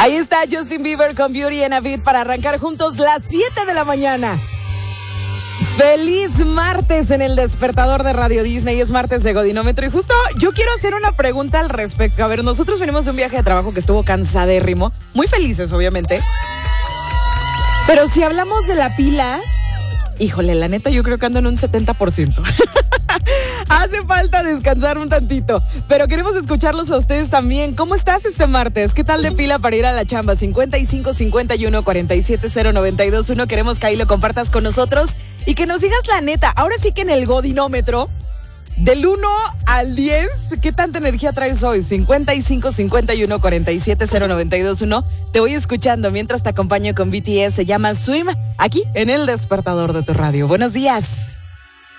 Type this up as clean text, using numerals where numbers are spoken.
Ahí está Justin Bieber con Beauty and a Beat para arrancar juntos las 7 de la mañana. Feliz martes en el despertador de Radio Disney, es martes de Godinómetro y justo yo quiero hacer una pregunta al respecto. A ver, nosotros venimos de un viaje de trabajo que estuvo cansadérrimo, muy felices obviamente, pero si hablamos de la pila, híjole, la neta yo creo que ando en un 70%. Hace falta descansar un tantito, pero queremos escucharlos a ustedes también. ¿Cómo estás este martes? ¿Qué tal de pila para ir a la chamba? 55 51 47 0921. Queremos que ahí lo compartas con nosotros y que nos digas la neta. Ahora sí que en el Godinómetro, del 1 al 10, ¿qué tanta energía traes hoy? 55 51 47 0921. Te voy escuchando mientras te acompaño con BTS. Se llama Swim, aquí en el despertador de tu radio. Buenos días.